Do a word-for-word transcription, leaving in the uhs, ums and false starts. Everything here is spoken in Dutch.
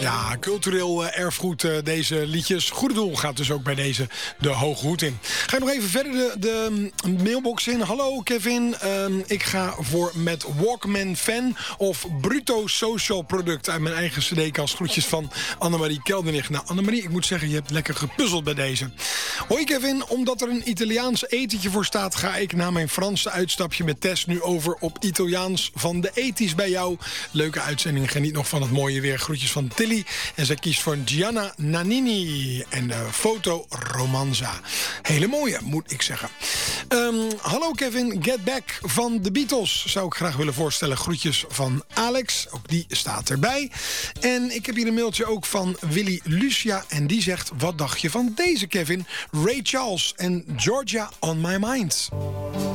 Ja, cultureel uh, erfgoed, uh, deze liedjes. Goede doel gaat dus ook bij deze de hoge hoed in. Ga ik nog even verder de, de mailbox in. Hallo Kevin, um, ik ga voor met Walkman Fan of Bruto Social Product uit mijn eigen cd-kast. Groetjes van Annemarie Kelderich. Nou Annemarie, ik moet zeggen, je hebt lekker gepuzzeld bij deze. Hoi Kevin, omdat er een Italiaans etentje voor staat, ga ik na mijn Franse uitstapje met Tess nu over op Italiaans van de ethisch bij jou. Leuke uitzending, geniet nog van het mooie weer. Groetjes van Tilly. En zij kiest voor Gianna Nannini en de foto Romanza. Hele mooie, moet ik zeggen. Um, hallo Kevin, Get Back van de Beatles zou ik graag willen voorstellen. Groetjes van Alex, ook die staat erbij. En ik heb hier een mailtje ook van Willy Lucia en die zegt: wat dacht je van deze Kevin? Ray Charles en Georgia on My Mind.